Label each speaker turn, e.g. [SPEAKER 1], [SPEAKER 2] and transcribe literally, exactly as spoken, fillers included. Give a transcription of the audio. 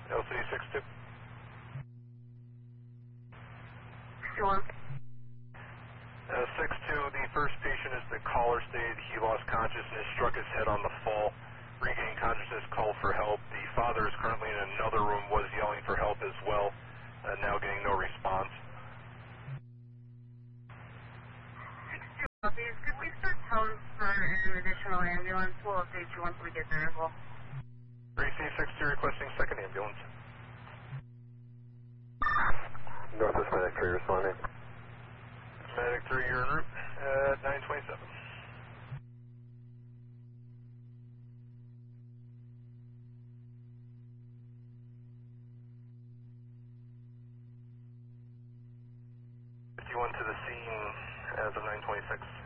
[SPEAKER 1] L C D six two.
[SPEAKER 2] Sure.
[SPEAKER 1] Uh, six two, the first patient is the caller stated he lost consciousness, struck his head on the fall, regained consciousness, called for help. The father is currently in another room, was yelling for help as well, uh, now getting no response.
[SPEAKER 2] six two, please. Could we start tone for an additional ambulance? We'll update you once we get there as well.
[SPEAKER 1] three C six two requesting second ambulance.
[SPEAKER 3] Northwest Medic three responding.
[SPEAKER 1] Medic three, you're en route at nine twenty-seven. fifty-one to the scene as of nine twenty-six.